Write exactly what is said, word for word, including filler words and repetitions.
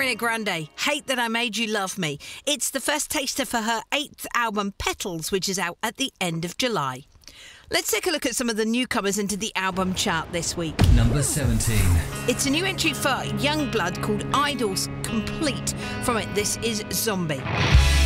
Ariana Grande, Hate That I Made You Love Me. It's the first taster for her eighth album, Petals, which is out at the end of July. Let's take a look at some of the newcomers into the album chart this week. Number seventeen. It's a new entry for Youngblood called Idols Complete. From it, this is Zombie.